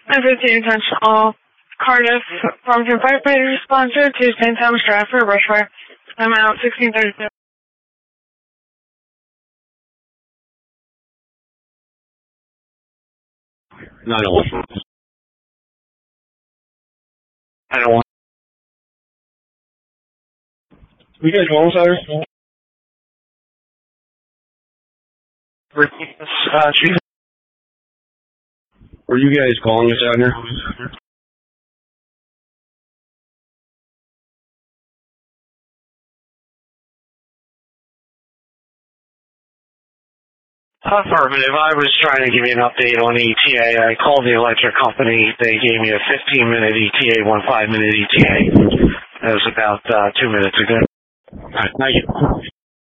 15 attention all. Cardiff, Farmington Firefighter Sponsor to St. Thomas Drive for brush fire. I'm out 1632. 911. 911. We guys going, sir? Chief? Were you guys calling us out here? Affirmative. I was trying to give you an update on ETA. I called the electric company. They gave me a 15-minute ETA, 5-minute ETA. That was about 2 minutes ago. All right, thank you.